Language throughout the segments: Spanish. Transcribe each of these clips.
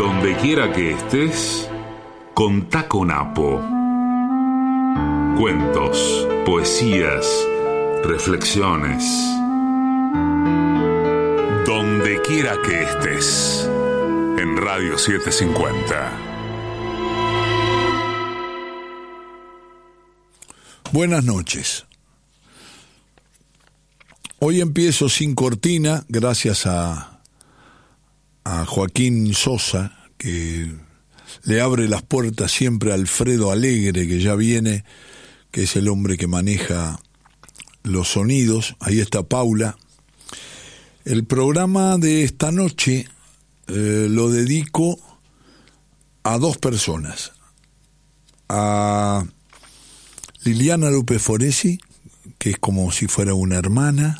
Donde quiera que estés, contá con Apo. Cuentos, poesías, reflexiones. Donde quiera que estés, en Radio 750. Buenas noches. Hoy empiezo sin cortina, gracias a Joaquín Sosa, que le abre las puertas siempre a Alfredo Alegre, que ya viene, que es el hombre que maneja los sonidos. Ahí está Paula. El programa de esta noche lo dedico a dos personas. A Liliana López Foresi, que es como si fuera una hermana.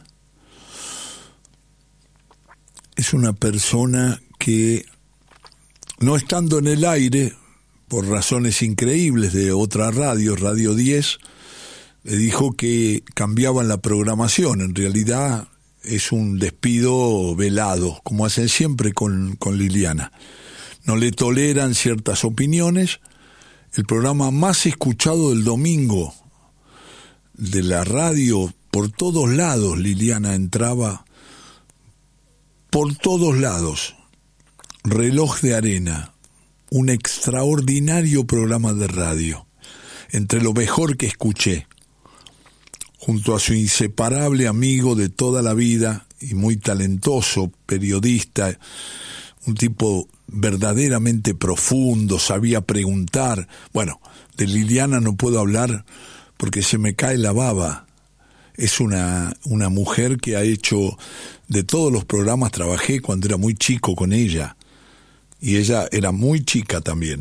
Es una persona que, no estando en el aire, por razones increíbles de otra radio, Radio 10, le dijo que cambiaban la programación. En realidad es un despido velado, como hacen siempre con Liliana. No le toleran ciertas opiniones. El programa más escuchado del domingo de la radio, por todos lados Liliana entraba, por todos lados. Reloj de Arena, un extraordinario programa de radio, entre lo mejor que escuché, junto a su inseparable amigo de toda la vida y muy talentoso periodista, un tipo verdaderamente profundo, sabía preguntar. Bueno, de Liliana no puedo hablar porque se me cae la baba. Es una mujer que ha hecho de todos los programas. Trabajé cuando era muy chico con ella, y ella era muy chica también.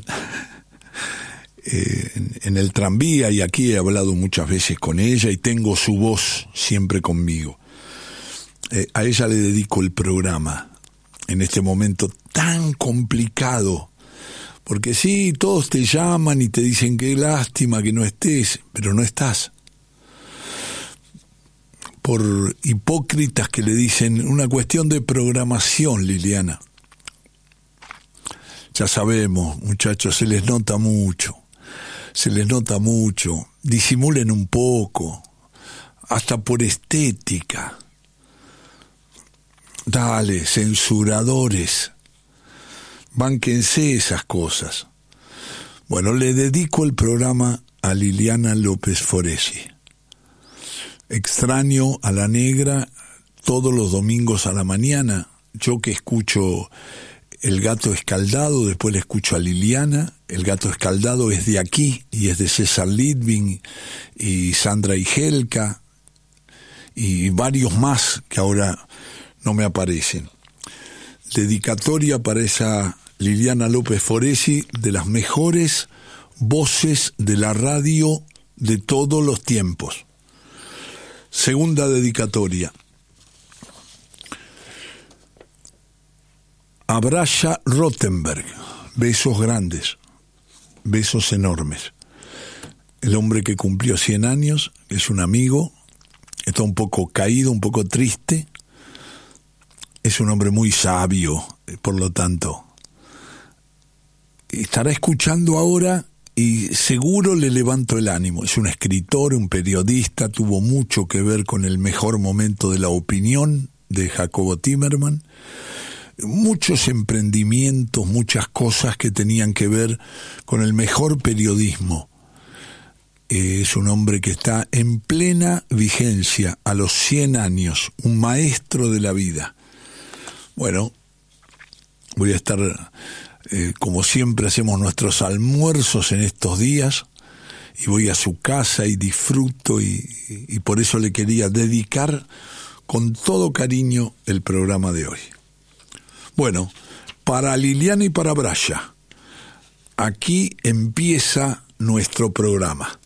En el tranvía, y aquí he hablado muchas veces con ella y tengo su voz siempre conmigo. A ella le dedico el programa en este momento tan complicado, porque sí, todos te llaman y te dicen qué lástima que no estés, pero no estás. Por hipócritas que le dicen una cuestión de programación, Liliana. Ya sabemos, muchachos, se les nota mucho, disimulen un poco, hasta por estética. Dale, censuradores, bánquense esas cosas. Bueno, le dedico el programa a Liliana López Foresi. Extraño a la negra todos los domingos a la mañana. Yo que escucho El Gato Escaldado, después le escucho a Liliana. El Gato Escaldado es de aquí y es de César Litvin y Sandra Igelka y varios más que ahora no me aparecen. Dedicatoria para esa Liliana López Foresi, de las mejores voces de la radio de todos los tiempos. Segunda dedicatoria. A Braya Rottenberg, besos grandes, besos enormes. El hombre que cumplió 100 años, es un amigo, está un poco caído, un poco triste. Es un hombre muy sabio, por lo tanto. Estará escuchando ahora y seguro le levanto el ánimo. Es un escritor, un periodista, tuvo mucho que ver con el mejor momento de la opinión de Jacobo Timerman. Muchos emprendimientos, muchas cosas que tenían que ver con el mejor periodismo. Es un hombre que está en plena vigencia a los 100 años, un maestro de la vida. Bueno, voy a estar, como siempre hacemos nuestros almuerzos en estos días, y voy a su casa y disfruto, y por eso le quería dedicar con todo cariño el programa de hoy. Bueno, para Liliana y para Braya, aquí empieza nuestro programa.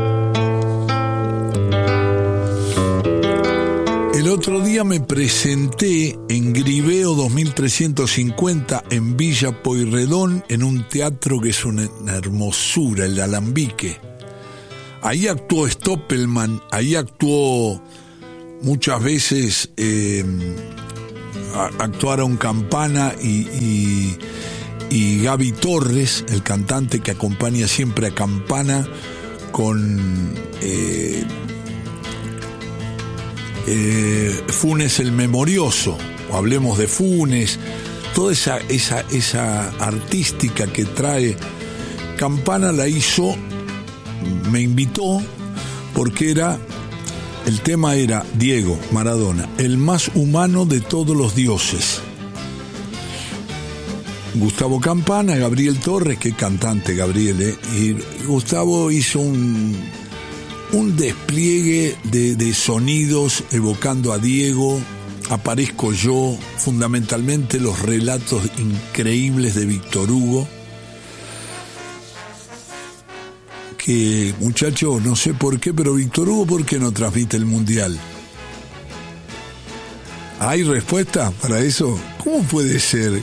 El otro día me presenté en Griveo 2350 en Villa Pueyrredón, en un teatro que es una hermosura, el Alambique. Ahí actuó Stoppelman, ahí actuó muchas veces, actuaron Campana y y Gaby Torres, el cantante que acompaña siempre a Campana con Funes el Memorioso, o Hablemos de Funes, toda esa artística que trae Campana la hizo, me invitó porque el tema era Diego Maradona, el más humano de todos los dioses. Gustavo Campana, Gabriel Torres, qué cantante Gabriel, y Gustavo hizo un despliegue de sonidos evocando a Diego. Aparezco yo, fundamentalmente los relatos increíbles de Víctor Hugo, que, muchachos, no sé por qué, pero Víctor Hugo, ¿por qué no transmite el Mundial? ¿Hay respuesta para eso? ¿Cómo puede ser?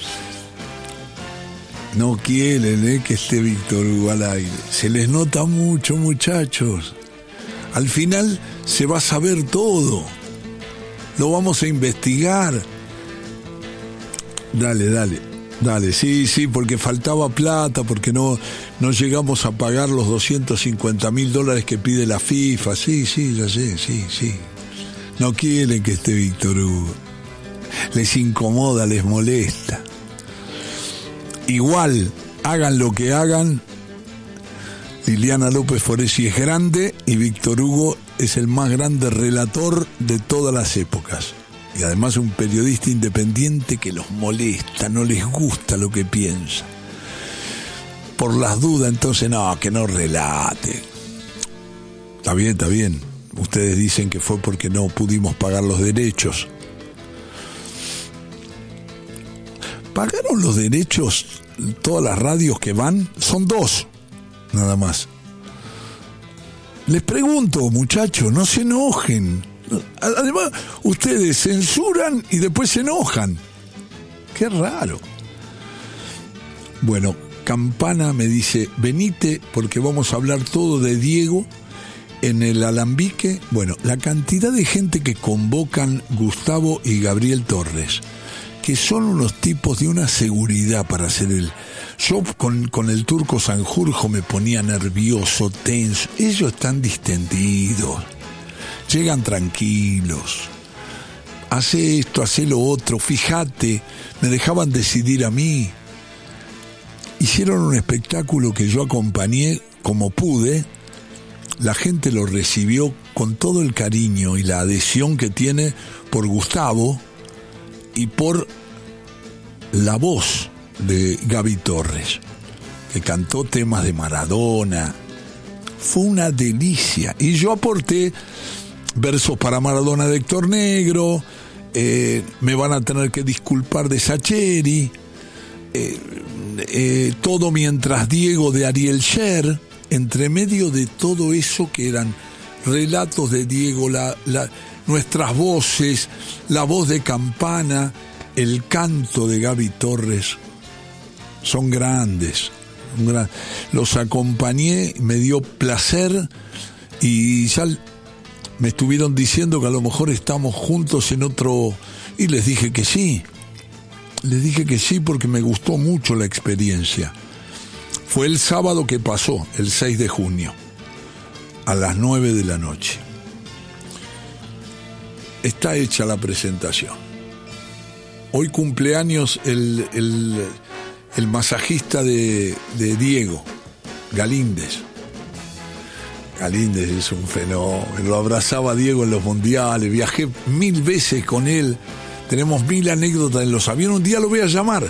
No quieren que esté Víctor Hugo al aire. Se les nota mucho, muchachos. Al final se va a saber todo. Lo vamos a investigar. Dale, sí, porque faltaba plata, porque no llegamos a pagar los $250.000 que pide la FIFA. Sí, ya sé, sí. No quieren que esté Víctor Hugo. Les incomoda, les molesta. Igual, hagan lo que hagan, Liliana López Foresi es grande y Víctor Hugo es el más grande relator de todas las épocas. Y además un periodista independiente que los molesta, no les gusta lo que piensa. Por las dudas, entonces, que no relate. Está bien. Ustedes dicen que fue porque no pudimos pagar los derechos. ¿Pagaron los derechos todas las radios que van? Son 2, nada más. Les pregunto, muchachos, no se enojen. Además, ustedes censuran y después se enojan. Qué raro. Bueno, Campana me dice, venite porque vamos a hablar todo de Diego en el Alambique. Bueno, la cantidad de gente que convocan Gustavo y Gabriel Torres, que son unos tipos de una seguridad para hacer Yo con el Turco Sanjurjo me ponía nervioso, tenso. Ellos están distendidos, llegan tranquilos. Hace esto, hace lo otro, fíjate, me dejaban decidir a mí. Hicieron un espectáculo que yo acompañé como pude. La gente lo recibió con todo el cariño y la adhesión que tiene por Gustavo y por la voz de Gaby Torres, que cantó temas de Maradona. Fue una delicia. Y yo aporté versos para Maradona de Héctor Negro, me van a tener que disculpar de Sacheri, todo mientras Diego de Ariel Sher, entre medio de todo eso que eran relatos de Diego, nuestras voces, la voz de Campana, el canto de Gaby Torres. Son grandes. Los acompañé, me dio placer y ya me estuvieron diciendo que a lo mejor estamos juntos en otro, y les dije que sí porque me gustó mucho la experiencia. Fue el sábado que pasó, el 6 de junio, a las 9 de la noche. Está hecha la presentación. Hoy cumpleaños el masajista de Diego, Galíndez. Galíndez es un fenómeno. Lo abrazaba a Diego en los mundiales. Viajé 1000 veces con él. Tenemos 1000 anécdotas en los aviones. Un día lo voy a llamar.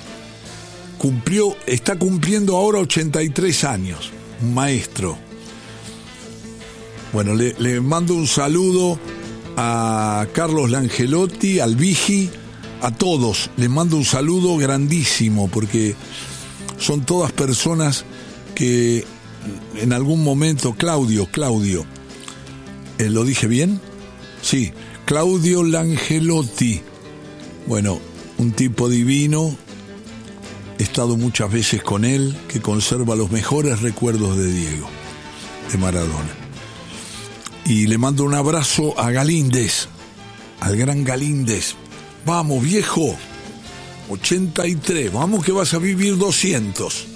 Está cumpliendo ahora 83 años. Un maestro. Bueno, le mando un saludo a Carlos Langelotti, al Vigi, a todos. Les mando un saludo grandísimo porque son todas personas que en algún momento, Claudio, ¿lo dije bien? Sí, Claudio Langelotti. Bueno, un tipo divino. He estado muchas veces con él, que conserva los mejores recuerdos de Diego, de Maradona. Y le mando un abrazo a Galíndez, al gran Galíndez. Vamos, viejo, 83, vamos que vas a vivir 200.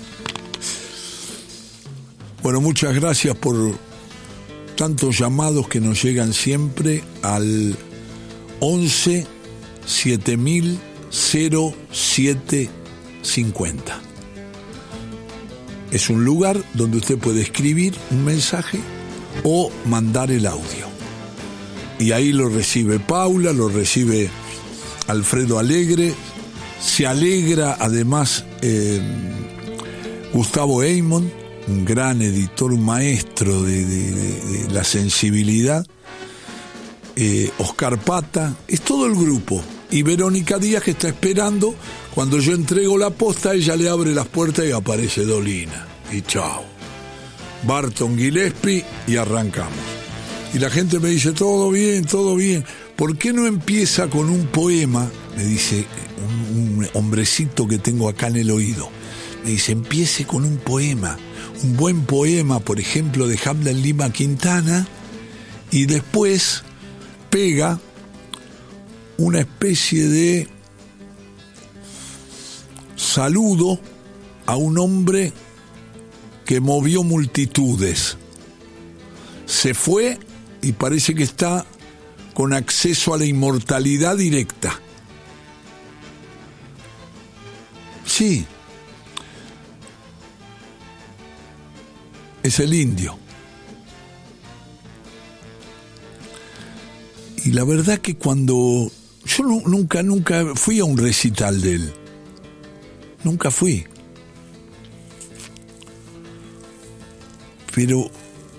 Bueno, muchas gracias por tantos llamados que nos llegan siempre al 11 7000 0750. Es un lugar donde usted puede escribir un mensaje o mandar el audio. Y ahí lo recibe Paula, lo recibe Alfredo Alegre, se alegra además Gustavo Eymond, un gran editor, un maestro de la sensibilidad, Oscar Pata, es todo el grupo. Y Verónica Díaz, que está esperando, cuando yo entrego la posta, ella le abre las puertas y aparece Dolina. Y chao. Barton Gillespie y arrancamos. Y la gente me dice, todo bien, todo bien. ¿Por qué no empieza con un poema? Me dice un hombrecito que tengo acá en el oído. Me dice, empiece con un poema. Un buen poema, por ejemplo, de Hamlet Lima Quintana. Y después pega una especie de saludo a un hombre que movió multitudes. Se fue y parece que está con acceso a la inmortalidad directa. Sí, es el Indio. Y la verdad que cuando yo nunca fui a un recital de él. Nunca fui. Pero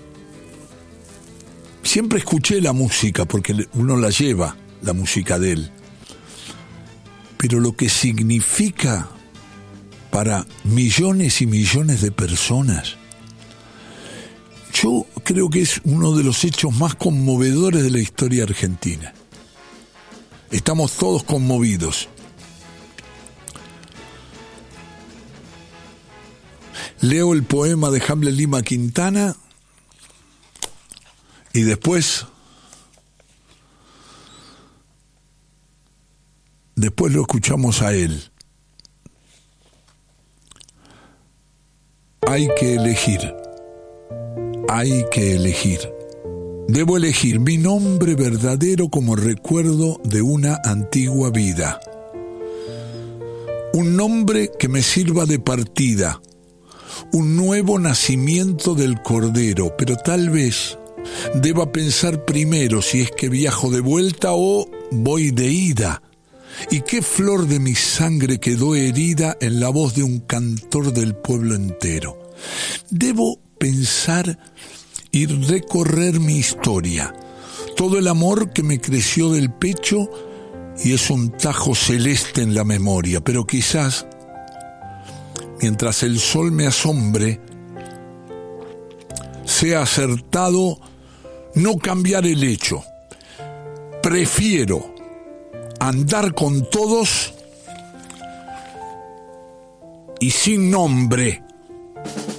siempre escuché la música, porque uno la lleva, la música de él. Pero lo que significa para millones y millones de personas, yo creo que es uno de los hechos más conmovedores de la historia argentina. Estamos todos conmovidos. Leo el poema de Hamlet Lima Quintana y después lo escuchamos a él. Hay que elegir. Debo elegir mi nombre verdadero como recuerdo de una antigua vida. Un nombre que me sirva de partida. Un nuevo nacimiento del Cordero, pero tal vez deba pensar primero si es que viajo de vuelta o voy de ida. ¿Y qué flor de mi sangre quedó herida en la voz de un cantor del pueblo entero? Debo pensar y recorrer mi historia, todo el amor que me creció del pecho y es un tajo celeste en la memoria, pero quizás, mientras el sol me asombre, sea acertado no cambiar el hecho. Prefiero andar con todos y sin nombre.